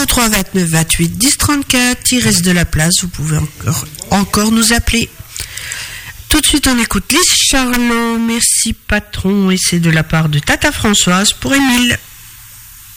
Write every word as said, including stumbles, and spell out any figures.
zéro trois vingt-neuf vingt-huit dix trente-quatre. Il reste de la place, vous pouvez encore, encore nous appeler. Tout de suite, on écoute Lise Charlot. Merci patron, et c'est de la part de Tata Françoise pour Émile.